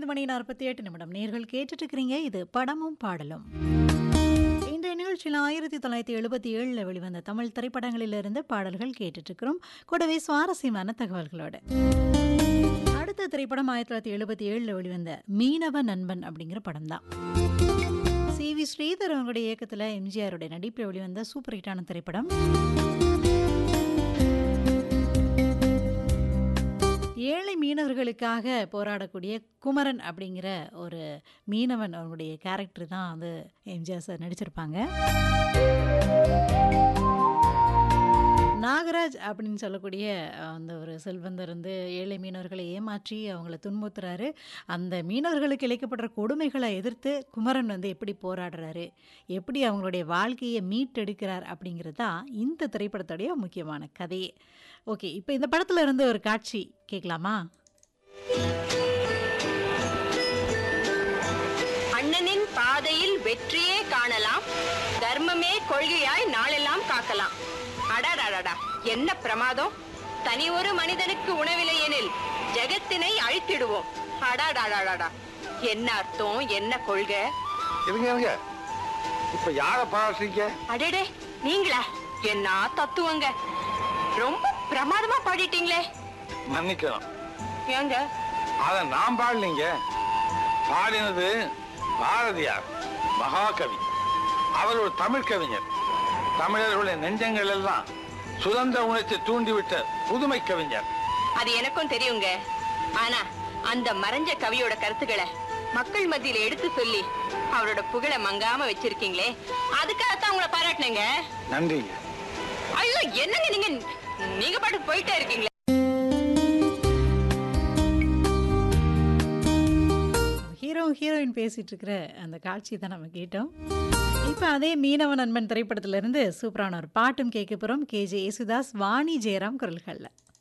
மணி 48 நிமிடம். நேர்கள் கேட்டுட்டு இருக்கிறீங்க. இது படமும் பாடலும். இந்த நிகழ்ச்சியில் 1977 வெளிவந்த தமிழ் திரைப்படங்களிலிருந்து பாடல்கள் கேட்டுட்டு இருக்கிறோம். கூடவே சுவாரஸ்யமான தகவல்களோட. அடுத்த திரைப்படம் 1977 வெளிவந்த மீனவ நண்பன் அப்படிங்கிற படம் தான். சி.வி. ஸ்ரீதர் அவங்களுடைய இயக்கத்தில் எம்ஜிஆருடைய நடிப்பில் வெளிவந்த சூப்பர் ஹிட்டான திரைப்படம். ஏழை மீனவர்களுக்காக போராடக்கூடிய குமரன் அப்படிங்கிற ஒரு மீனவன் அவங்களுடைய கேரக்டர் தான் வந்து எம்ஜிஆர் சார் நடிச்சிருப்பாங்க. நாகராஜ் அப்படின்னு சொல்லக்கூடிய அந்த ஒரு செல்வந்தர் வந்து ஏழை மீனவர்களை ஏமாற்றி அவங்கள துன்புறுத்துறாரு. அந்த மீனவர்களுக்கு இழைக்கப்படுற கொடுமைகளை எதிர்த்து குமரன் வந்து எப்படி போராடுறாரு, எப்படி அவங்களுடைய வாழ்க்கையை மீட்டெடுக்கிறார் அப்படிங்கிறது தான் இந்த திரைப்படத்துடைய முக்கியமான கதையே. ஓகே, இப்போ இந்த படத்துல இருந்து ஒரு காட்சி கேட்கலாமா? அண்ணனின் பாதையில் வெற்றியே காணலாம், தர்மமே கொள்கையாய் நாளெல்லாம் காக்கலாம். அடாடாடா, என்ன பிரமாதம்! தனி ஒரு மனிதனுக்கு உணவில்லை எனில் ஜெகத்தினை அழித்திடுவோம். அடாடாடாடா, என்ன அர்த்தம், என்ன கொள்கை! இருங்க, இப்ப யார பாடுறீங்க? அடடே, நீங்களா? என்ன தத்துவங்க! ரொம்ப பிரமாதமா பாடிட்டீங்களே. மன்னிக்கணும், ஏங்க? அத நான் பாடலீங்க. பாடினது பாரதியார், மகாகவி. அவர் ஒரு தமிழ் கவிஞர். தமிழர்களுடைய நெஞ்சங்கள் எல்லாம் சுதந்திர உணர்ச்சி தூண்டிவிட்ட புதுமை கவிஞர். அது எனக்கும் தெரியுங்க. ஆனா அந்த மறைஞ்ச கவியோட கருத்துக்களை மக்கள் மத்தியில எடுத்து சொல்லி அவரோட புகழை மங்காம வச்சிருக்கீங்களே, அதுக்காகத்தான் உங்களை பாராட்டினேங்க. நன்றிங்க. ஐயோ, என்னங்க நீங்க நீங்க பாட்டுக்கு போயிட்டே இருக்கீங்களே. ஹீரோயின் பேசிட்டு இருக்கிற அந்த காட்சி தான் நம்ம கேட்டோம். இப்போ அதே மீனவ நண்பன் திரைப்படத்திலிருந்து சூப்பரான ஒரு பாட்டும் கேட்க போகிறோம். கே.ஜே. யேசுதாஸ், வாணி ஜெயராம் குரல்களில்.